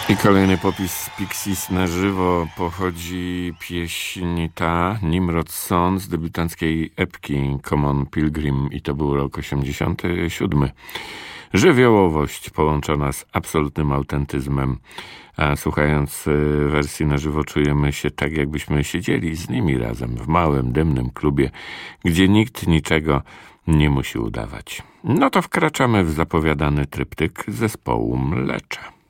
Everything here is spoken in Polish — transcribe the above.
I kolejny popis z Pixies na żywo. Pochodzi pieśń ta Nimrod Song z debiutanckiej epki Common Pilgrim i to był rok 87. Żywiołowość połączona z absolutnym autentyzmem. A słuchając wersji na żywo czujemy się tak, jakbyśmy siedzieli z nimi razem w małym, dymnym klubie, gdzie nikt niczego nie musi udawać. No to wkraczamy w zapowiadany tryptyk zespołu Mlecze.